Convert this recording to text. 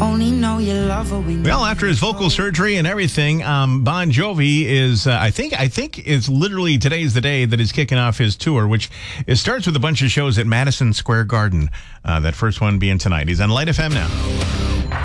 only know you love her when Well, after his vocal surgery and everything, Bon Jovi is, I think it's literally today's the day that he's kicking off his tour, which it starts with a bunch of shows at Madison Square Garden. That first one being tonight. He's on Light FM now.